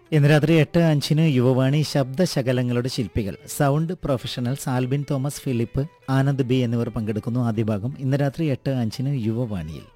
ഇന്ന് രാത്രി 8:05 Yuvavani ശബ്ദശകലങ്ങളുടെ ശില്പികൾ sound professionals Albin Thomas Philip, Anand B എന്നിവർ പങ്കെടുക്കുന്നു. ആദ്യ ഭാഗം ഇന്ന് രാത്രി 8:05 യുവവാണിയിൽ.